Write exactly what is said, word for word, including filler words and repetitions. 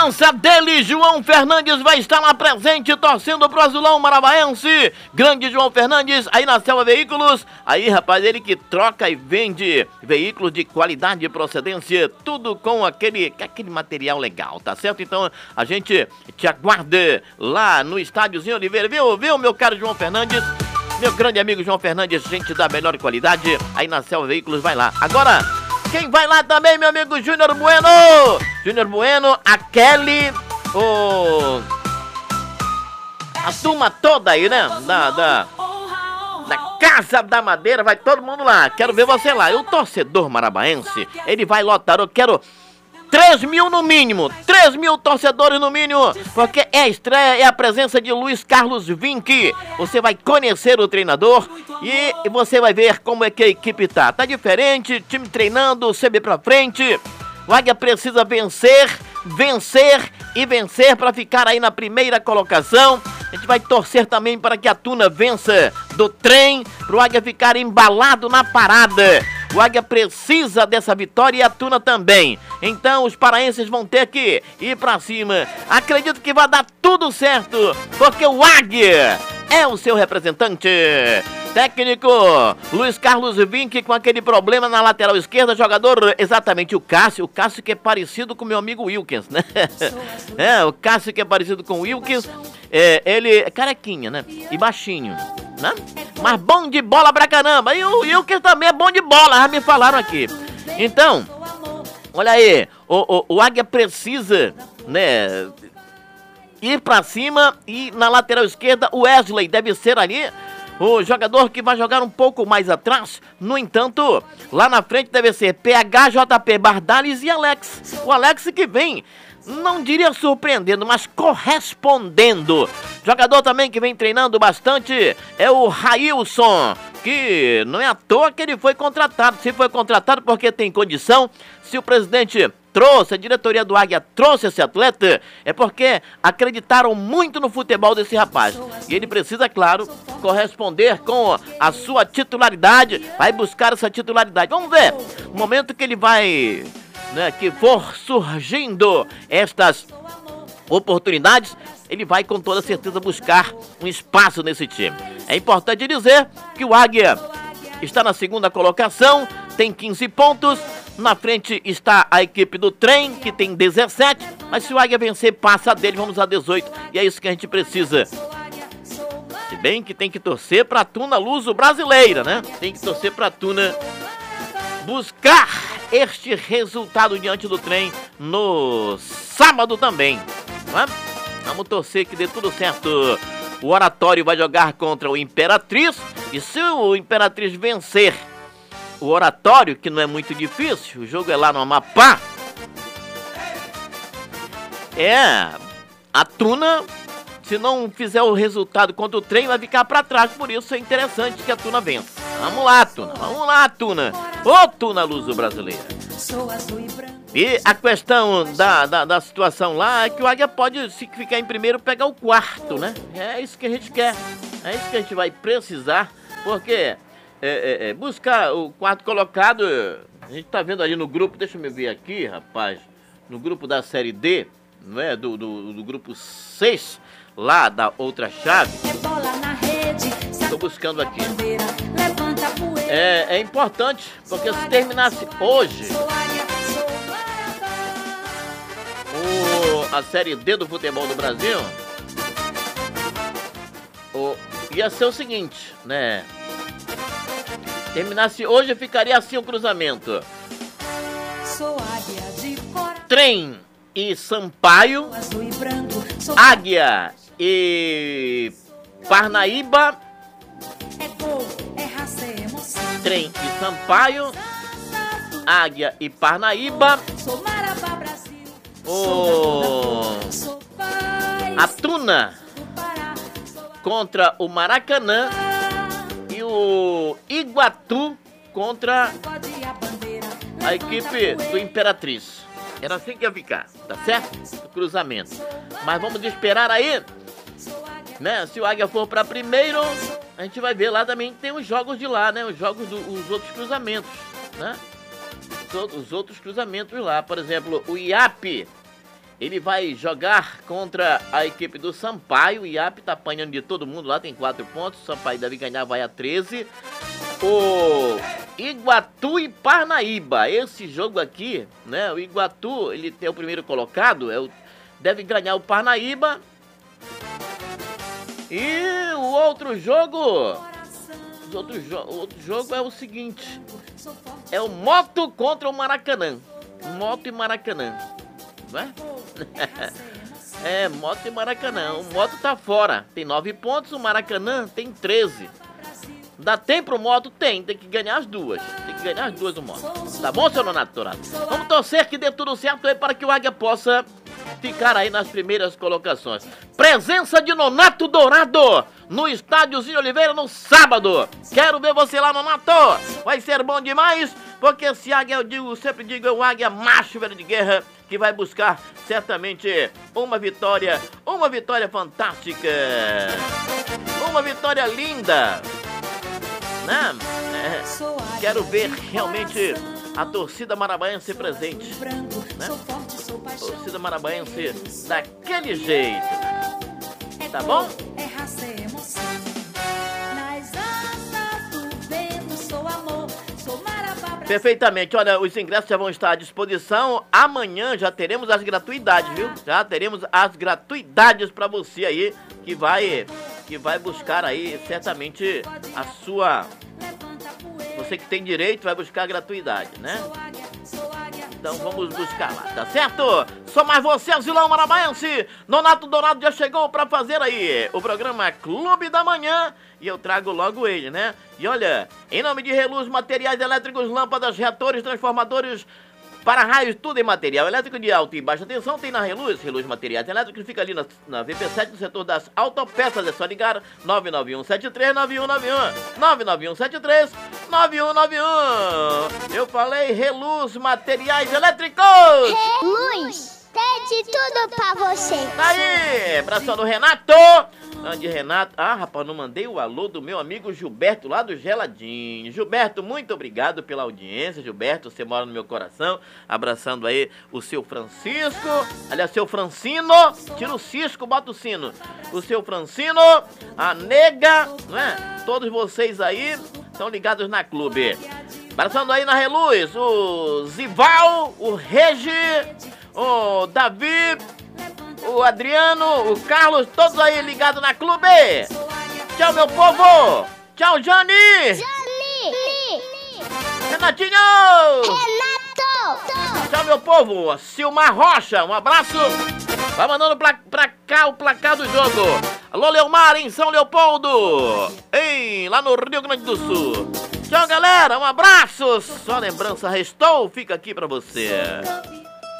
presença dele, João Fernandes, vai estar lá presente, torcendo pro Azulão Maranhense. Grande João Fernandes, aí na Selva Veículos. Aí, rapaz, ele que troca e vende veículos de qualidade e procedência, tudo com aquele, aquele material legal, tá certo? Então, a gente te aguarda lá no Estádiozinho Oliveira, viu, viu, meu caro João Fernandes? Meu grande amigo João Fernandes, gente da melhor qualidade, aí na Selva Veículos, vai lá. Agora, quem vai lá também, meu amigo Júnior Bueno? Júnior Bueno, a Kelly, o... a turma toda aí, né? Da, da, da Casa da Madeira, vai todo mundo lá. Quero ver você lá. E o torcedor marabaense, ele vai lotar, eu quero... três mil no mínimo, três mil torcedores no mínimo, porque é a estreia, é a presença de Luiz Carlos Vinck. Você vai conhecer o treinador e você vai ver como é que a equipe tá. Tá diferente, time treinando, C B pra frente. O Águia precisa vencer, vencer e vencer para ficar aí na primeira colocação. A gente vai torcer também para que a Tuna vença do trem, pro Águia ficar embalado na parada. O Águia precisa dessa vitória e a Tuna também. Então os paraenses vão ter que ir pra cima. Acredito que vai dar tudo certo, porque o Águia é o seu representante. Técnico Luiz Carlos Vinck com aquele problema na lateral esquerda. Jogador exatamente o Cássio. O Cássio que é parecido com meu amigo Wilkins, né? É, o Cássio que é parecido com o Wilkins. É, ele é carequinha, né? E baixinho, né? Mas bom de bola pra caramba. E o Wilkins também é bom de bola, já me falaram aqui. Então, olha aí, o, o, o Águia precisa, né, ir pra cima. E na lateral esquerda o Wesley deve ser ali o jogador que vai jogar um pouco mais atrás. No entanto, lá na frente deve ser P H, J P, Bardales e Alex. O Alex que vem, não diria surpreendendo, mas correspondendo. Jogador também que vem treinando bastante é o Railson, que não é à toa que ele foi contratado. Se foi contratado porque tem condição, se o presidente trouxe, a diretoria do Águia trouxe esse atleta, é porque acreditaram muito no futebol desse rapaz. E ele precisa, claro, corresponder com a sua titularidade, vai buscar essa titularidade. Vamos ver, no momento que ele vai, né, que for surgindo estas oportunidades, ele vai com toda certeza buscar um espaço nesse time. É importante dizer que o Águia está na segunda colocação, tem quinze pontos. Na frente está a equipe do Trem, que tem dezessete. Mas se o Águia vencer, passa dele, vamos a dezoito. E é isso que a gente precisa. Se bem que tem que torcer pra Tuna Luso brasileira, né? Tem que torcer pra Tuna buscar este resultado diante do Trem no sábado também, não é? Vamos torcer que dê tudo certo. O Oratório vai jogar contra o Imperatriz. E se o Imperatriz vencer o Oratório, que não é muito difícil, o jogo é lá no Amapá, é, a Tuna, se não fizer o resultado contra o Trem, vai ficar pra trás. Por isso é interessante que a Tuna vença. Vamos lá, Tuna, vamos lá, Tuna. Ô, Tuna Luso brasileira. E a questão da, da, da situação lá é que o Águia pode, se ficar em primeiro, pegar o quarto, né? É isso que a gente quer, é isso que a gente vai precisar, porque é, é, é, buscar o quarto colocado, a gente tá vendo ali no grupo, deixa eu ver aqui, rapaz, no grupo da Série D, não é? Do, do, do grupo seis, lá da outra chave, tô buscando aqui. É, é importante, porque se terminasse hoje o, a Série D do futebol do Brasil, o, ia ser o seguinte, né? Terminasse hoje, ficaria assim o cruzamento: Trem e Sampaio, Águia e Parnaíba, Trem e Sampaio, Águia e Parnaíba, o a Tuna contra o Maracanã e o Iguatu contra a equipe do Imperatriz. Era assim que ia ficar, tá certo? O cruzamento. Mas vamos esperar aí, né? Se o Águia for para primeiro, a gente vai ver lá também. Tem os jogos de lá, né? Os jogos dos outros cruzamentos, né? Os outros cruzamentos lá. Por exemplo, o I A P ele vai jogar contra a equipe do Sampaio. O I A P tá apanhando de todo mundo lá, tem quatro pontos. O Sampaio deve ganhar, vai a treze. O Iguatu e Parnaíba, esse jogo aqui, né? O Iguatu, ele tem o primeiro colocado, é o, deve ganhar o Parnaíba. E o outro jogo, o outro, jo o outro jogo é o seguinte, é o Moto contra o Maracanã. Moto e Maracanã, não é? É, Moto e Maracanã. O Moto tá fora, tem nove pontos, o Maracanã tem treze. Dá tempo pro Moto? Tem, tem que ganhar as duas. Tem que ganhar as duas o Moto. Tá bom, seu Nonato Dourado? Vamos torcer que dê tudo certo aí para que o Águia possa ficar aí nas primeiras colocações. Presença de Nonato Dourado no Estádiozinho Oliveira no sábado. Quero ver você lá, Nonato. Vai ser bom demais, porque esse Águia, eu digo, sempre digo, é o Águia macho velho de guerra, que vai buscar certamente uma vitória, uma vitória fantástica, uma vitória linda, né? É, quero ver realmente a torcida marabaense presente, né? Torcida marabaense daquele jeito, tá bom? Perfeitamente, olha, os ingressos já vão estar à disposição. Amanhã já teremos as gratuidades, viu? Já teremos as gratuidades pra você aí, que vai, que vai buscar aí certamente a sua... Você que tem direito vai buscar a gratuidade, né? Então vamos buscar lá, tá certo? Só mais você, Azulão Marabaense. Nonato Dourado já chegou pra fazer aí o programa Clube da Manhã. E eu trago logo ele, né? E olha, em nome de Reluz, materiais elétricos, lâmpadas, reatores, transformadores, para raios, tudo em material elétrico de alta e baixa tensão, tem na Reluz. Reluz Materiais Elétricos, fica ali na, na V P sete, no setor das autopeças. É só ligar nove nove um sete três nove um nove um, nove nove um sete três nove um nove um. Eu falei Reluz Materiais Elétricos. Reluz, tem de tudo pra você. Tá aí, abração do Renato. Grande Renato. Ah, rapaz, não mandei o alô do meu amigo Gilberto lá do Geladinho. Gilberto, muito obrigado pela audiência. Gilberto, você mora no meu coração. Abraçando aí o seu Francisco. Aliás, seu Francino. Tira o cisco, bota o sino. O seu Francino, a Nega, não é? Todos vocês aí estão ligados na Clube. Abraçando aí na Reluz o Zival, o Regi, o Davi, o Adriano, o Carlos, todos aí ligados na Clube. Tchau, meu povo. Tchau, Jani. Jani. Renatinho. Renato. Tchau, meu povo. Silmar Rocha, um abraço. Vai mandando pra, pra cá o placar do jogo. Alô, Leomar, em São Leopoldo. Ei, lá no Rio Grande do Sul. Tchau, galera. Um abraço. Só lembrança restou. Fica aqui pra você.